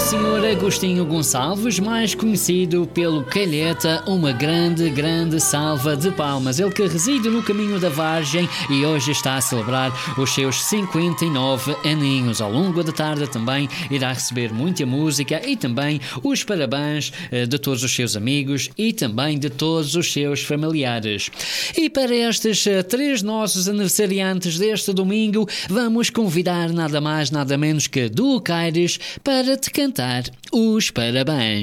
Sr. Agostinho Gonçalves, mais conhecido pelo Calheta, uma grande salva de palmas. Ele que reside no caminho da Vargem e hoje está a celebrar os seus 59 aninhos. Ao longo da tarde também irá receber muita música e também os parabéns de todos os seus amigos e também de todos os seus familiares. E para estes 3 nossos aniversariantes deste domingo, vamos convidar nada mais, nada menos que Duque Aires para te cantar os parabéns.